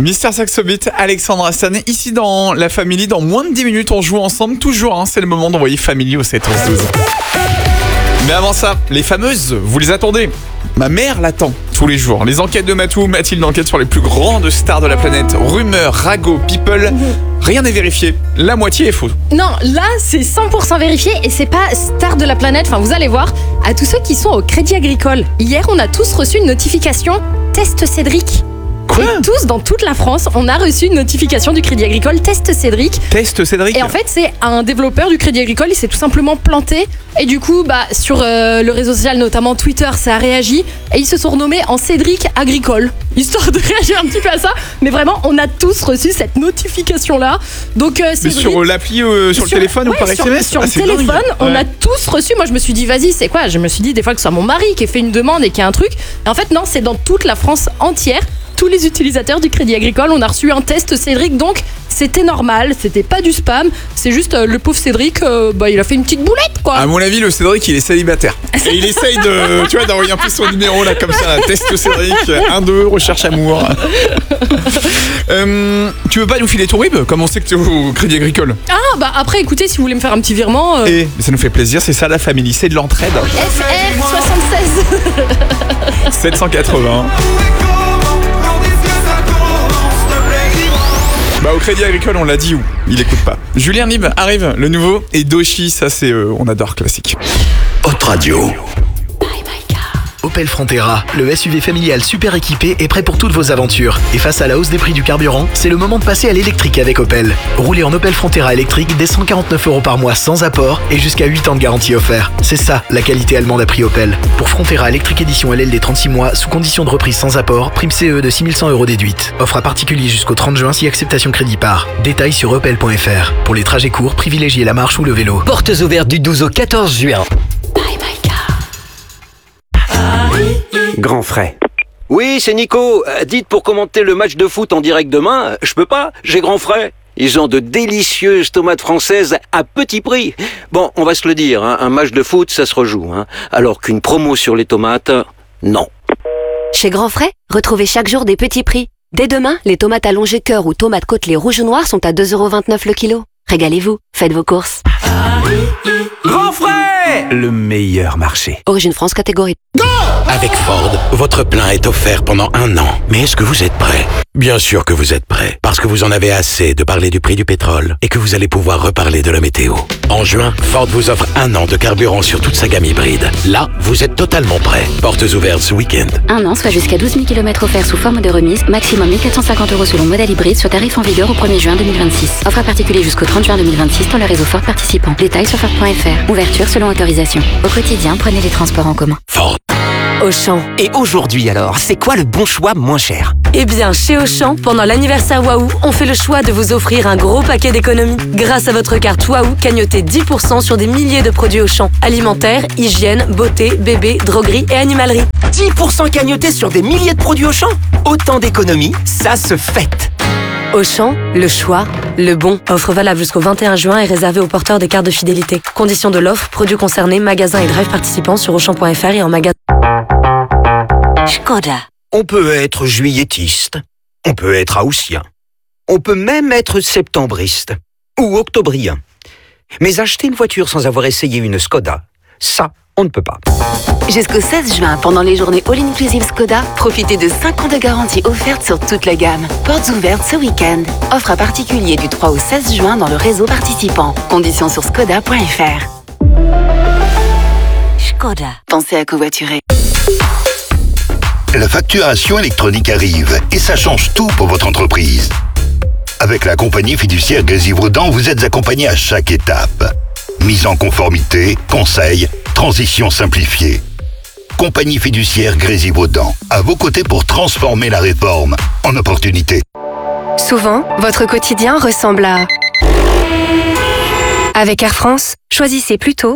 Mister Saxo Beat, Alexandre Hassan, ici dans la Family. Dans moins de 10 minutes, on joue ensemble, toujours. C'est le moment d'envoyer Family au 7 11 12. Mais avant ça, les fameuses, vous les attendez. Ma mère l'attend tous les jours. Les enquêtes de Matou, Mathilde enquête sur les plus grandes stars de la planète. Rumeurs, ragots, people, rien n'est vérifié. La moitié est faux. Non, là, c'est 100% vérifié et c'est pas star de la planète. Enfin, vous allez voir, à tous ceux qui sont au Crédit Agricole. Hier, on a tous reçu une notification Test Cédric. Quoi ? Et tous, dans toute la France, on a reçu une notification du Crédit Agricole Test Cédric. Test Cédric. Et en fait, c'est un développeur du Crédit Agricole, il s'est tout simplement planté. Et du coup, sur le réseau social, notamment Twitter, ça a réagi. Et ils se sont renommés en Cédric Agricole, histoire de réagir un petit peu à ça. Mais vraiment, on a tous reçu cette notification-là. Donc, Cédric, mais sur l'appli, sur le téléphone ou par SMS? Sur le téléphone, on a tous reçu. Moi, je me suis dit, vas-y, c'est quoi? Je me suis dit, des fois, que ce soit mon mari qui ait fait une demande et qui a un truc. Et en fait, non, c'est dans toute la France entière. Tous les utilisateurs du Crédit Agricole, on a reçu un test Cédric, donc c'était normal, c'était pas du spam, c'est juste le pauvre Cédric, il a fait une petite boulette quoi. À mon avis, le Cédric il est célibataire. Et il essaye d'envoyer un peu son numéro là comme ça, test Cédric, 1-2, recherche amour. Tu veux pas nous filer ton RIB comme on sait que tu es au Crédit Agricole? Après écoutez, si vous voulez me faire un petit virement. Et ça nous fait plaisir, c'est ça la famille, c'est de l'entraide. FR76 780. Au Crédit Agricole, on l'a dit, où il écoute pas. Julien Nib arrive, le nouveau, et Doshi, ça c'est, on adore classique. Hot Radio. Opel Frontera, le SUV familial super équipé est prêt pour toutes vos aventures. Et face à la hausse des prix du carburant, c'est le moment de passer à l'électrique avec Opel. Roulez en Opel Frontera électrique dès 149 € par mois sans apport et jusqu'à 8 ans de garantie offert. C'est ça, la qualité allemande à prix Opel. Pour Frontera électrique édition LLD 36 mois, sous condition de reprise sans apport, prime CE de 6100 € déduite. Offre à particulier jusqu'au 30 juin si acceptation crédit par. Détails sur opel.fr. Pour les trajets courts, privilégiez la marche ou le vélo. Portes ouvertes du 12 au 14 juin. Grand frais. Oui, c'est Nico. Dites pour commenter le match de foot en direct demain, je peux pas, j'ai grand frais. Ils ont de délicieuses tomates françaises à petit prix. Bon, on va se le dire, un match de foot, ça se rejoue. Alors qu'une promo sur les tomates, non. Chez Grand Frais, retrouvez chaque jour des petits prix. Dès demain, les tomates allongées cœur ou tomates côtelées rouges ou noires sont à 2,29 € le kilo. Régalez-vous, faites vos courses. Grand frais, le meilleur marché. Origine France catégorie. Avec Ford, votre plein est offert pendant 1 an. Mais est-ce que vous êtes prêt? Bien sûr que vous êtes prêt, parce que vous en avez assez de parler du prix du pétrole et que vous allez pouvoir reparler de la météo. En juin, Ford vous offre 1 an de carburant sur toute sa gamme hybride. Là, vous êtes totalement prêt. Portes ouvertes ce week-end. 1 an, soit jusqu'à 12 000 km offerts sous forme de remise, maximum 1 450 € selon modèle hybride sur tarif en vigueur au 1er juin 2026. Offre à particulier jusqu'au 30 juin 2026 dans le réseau Ford participant. Détails sur Ford.fr. Ouverture selon autorisation. Au quotidien, prenez les transports en commun. Ford. Auchan. Et aujourd'hui alors, c'est quoi le bon choix moins cher? Eh bien, chez Auchan, pendant l'anniversaire Waouh, on fait le choix de vous offrir un gros paquet d'économies. Grâce à votre carte Waouh, cagnotez 10% sur des milliers de produits Auchan. Alimentaire, hygiène, beauté, bébé, droguerie et animalerie. 10% cagnotés sur des milliers de produits Auchan? Autant d'économies, ça se fête. Auchan, le choix, le bon. Offre valable jusqu'au 21 juin et réservée aux porteurs des cartes de fidélité. Conditions de l'offre, produits concernés, magasins et drive participants sur Auchan.fr et en magasin. Škoda. On peut être juilletiste, on peut être haussien, on peut même être septembriste ou octobrien. Mais acheter une voiture sans avoir essayé une Škoda, ça, on ne peut pas. Jusqu'au 16 juin, pendant les journées All Inclusive Škoda, profitez de 5 ans de garantie offerte sur toute la gamme. Portes ouvertes ce week-end. Offre à particulier du 3 au 16 juin dans le réseau participant. Conditions sur Škoda.fr. Škoda. Pensez à covoiturer. La facturation électronique arrive et ça change tout pour votre entreprise. Avec la compagnie fiduciaire Grésivaudan, vous êtes accompagné à chaque étape. Mise en conformité, conseil, transition simplifiée. Compagnie fiduciaire Grésivaudan, à vos côtés pour transformer la réforme en opportunité. Souvent, votre quotidien ressemble à... Avec Air France, choisissez plutôt...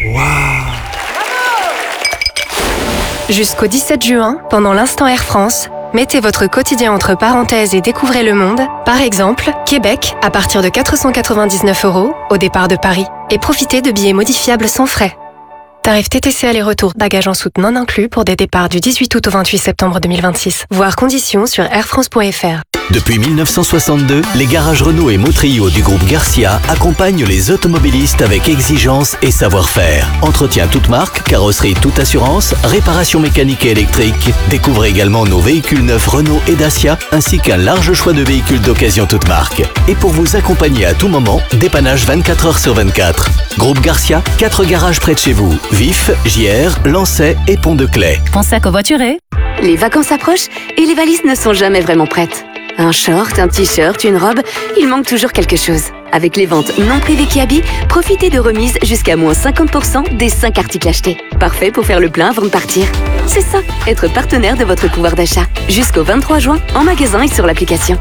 Jusqu'au 17 juin, pendant l'instant Air France, mettez votre quotidien entre parenthèses et découvrez le monde. Par exemple, Québec, à partir de 499 € au départ de Paris. Et profitez de billets modifiables sans frais. Tarif TTC aller-retour, bagages en soute non inclus pour des départs du 18 août au 28 septembre 2026. Voir conditions sur airfrance.fr. Depuis 1962, les garages Renault et Montrio du groupe Garcia accompagnent les automobilistes avec exigence et savoir-faire. Entretien toute marque, carrosserie toute assurance, réparation mécanique et électrique. Découvrez également nos véhicules neufs Renault et Dacia, ainsi qu'un large choix de véhicules d'occasion toute marque. Et pour vous accompagner à tout moment, dépannage 24 heures sur 24. Groupe Garcia, 4 garages près de chez vous. Vif, JR, Lancet et Pont-de-Claix. Pensez à covoiturer. Les vacances approchent et les valises ne sont jamais vraiment prêtes. Un short, un t-shirt, une robe, il manque toujours quelque chose. Avec les ventes non privées Kiabi, profitez de remises jusqu'à moins 50% des 5 articles achetés. Parfait pour faire le plein avant de partir. C'est ça, être partenaire de votre pouvoir d'achat. Jusqu'au 23 juin, en magasin et sur l'application.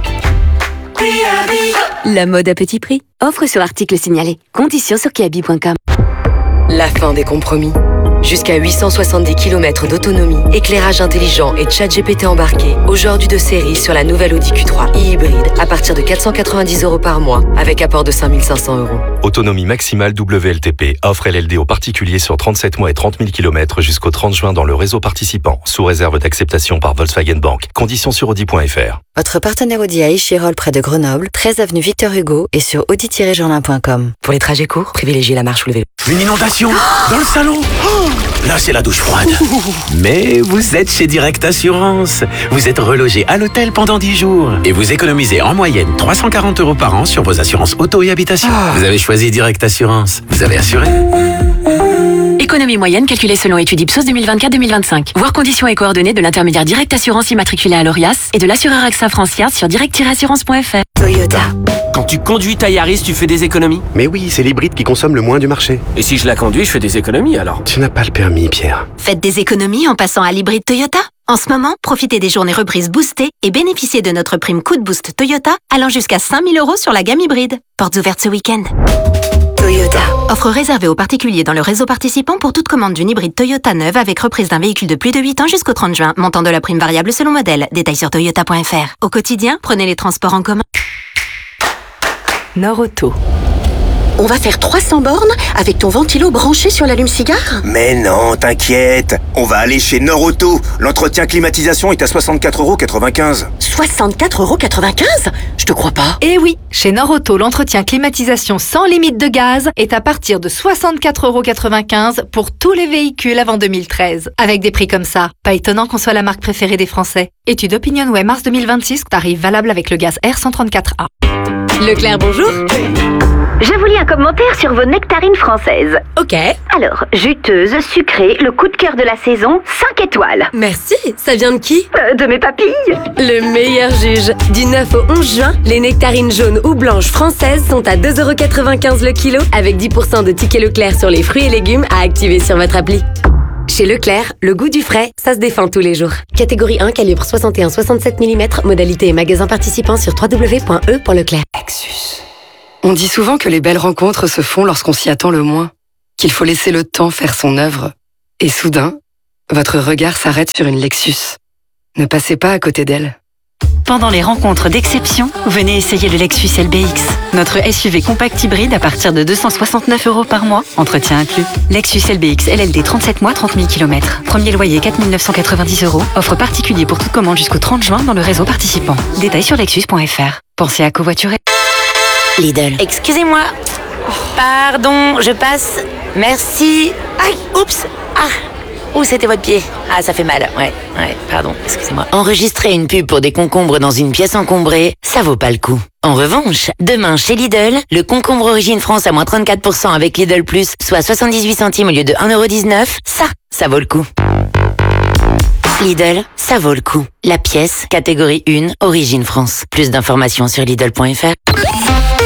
La mode à petit prix. Offre sur article signalé. Conditions sur kiabi.com. La fin des compromis. Jusqu'à 870 km d'autonomie, éclairage intelligent et chat GPT embarqué. Aujourd'hui de série sur la nouvelle Audi Q3 e-hybride à partir de 490 € par mois avec apport de 5 500 €. Autonomie maximale WLTP. Offre LLD aux particuliers sur 37 mois et 30 000 km jusqu'au 30 juin dans le réseau participant, sous réserve d'acceptation par Volkswagen Bank. Conditions sur Audi.fr. Votre partenaire Audi à Échirolles près de Grenoble, 13 avenue Victor Hugo et sur audi-jourdain.com. Pour les trajets courts, privilégiez la marche ou le vélo. Une inondation dans le salon. Là, c'est la douche froide. Mais vous êtes chez Direct Assurance. Vous êtes relogé à l'hôtel pendant 10 jours. Et vous économisez en moyenne 340 € par an sur vos assurances auto et habitation. Vous avez choisi Direct Assurance. Vous avez assuré. Économie moyenne calculée selon étude Ipsos 2024-2025. Voir conditions et coordonnées de l'intermédiaire Direct Assurance immatriculé à l'ORIAS et de l'assureur AXA Francia sur direct-assurance.fr. Toyota. Quand tu conduis ta Yaris, tu fais des économies? Mais oui, c'est l'hybride qui consomme le moins du marché. Et si je la conduis, je fais des économies alors? Tu n'as pas le permis, Pierre. Faites des économies en passant à l'hybride Toyota. En ce moment, profitez des journées reprises boostées et bénéficiez de notre prime coup de boost Toyota allant jusqu'à 5 000 € sur la gamme hybride. Portes ouvertes ce week-end. Toyota. Offre réservée aux particuliers dans le réseau participant pour toute commande d'une hybride Toyota neuve avec reprise d'un véhicule de plus de 8 ans jusqu'au 30 juin. Montant de la prime variable selon modèle. Détails sur toyota.fr. Au quotidien, prenez les transports en commun. Norauto. On va faire 300 bornes avec ton ventilo branché sur l'allume-cigare? Mais non, t'inquiète. On va aller chez Norauto. L'entretien climatisation est à 64,95 €. 64,95 €? Je te crois pas. Eh oui, chez Norauto, l'entretien climatisation sans limite de gaz est à partir de 64,95 € pour tous les véhicules avant 2013. Avec des prix comme ça, pas étonnant qu'on soit la marque préférée des Français. Étude OpinionWay mars 2026, tarif valable avec le gaz R134A. Leclerc, bonjour. Je vous lis un commentaire sur vos nectarines françaises. Ok. Alors, juteuse, sucrée, le coup de cœur de la saison, 5 étoiles. Merci, ça vient de qui? De mes papilles. Le meilleur juge. Du 9 au 11 juin, les nectarines jaunes ou blanches françaises sont à 2,95 € le kilo avec 10% de tickets Leclerc sur les fruits et légumes à activer sur votre appli. Chez Leclerc, le goût du frais, ça se défend tous les jours. Catégorie 1, calibre 61-67 mm, modalité et magasin participant sur www.e.leclerc. Lexus. On dit souvent que les belles rencontres se font lorsqu'on s'y attend le moins, qu'il faut laisser le temps faire son œuvre. Et soudain, votre regard s'arrête sur une Lexus. Ne passez pas à côté d'elle. Pendant les rencontres d'exception, venez essayer le Lexus LBX. Notre SUV compact hybride à partir de 269 € par mois, entretien inclus. Lexus LBX LLD 37 mois, 30 000 km. Premier loyer 4 990 €. Offre particulier pour toute commande jusqu'au 30 juin dans le réseau participant. Détails sur lexus.fr. Pensez à covoiturer. Lidl. Excusez-moi. Pardon, je passe. Merci. Aïe, oups. Ah. Ouh, c'était votre pied. Ah, ça fait mal. Ouais, pardon, excusez-moi. Enregistrer une pub pour des concombres dans une pièce encombrée, ça vaut pas le coup. En revanche, demain chez Lidl, le concombre Origine France à moins 34% avec Lidl Plus, soit 78 centimes au lieu de 1,19 €, ça vaut le coup. Lidl, ça vaut le coup. La pièce, catégorie 1, Origine France. Plus d'informations sur Lidl.fr.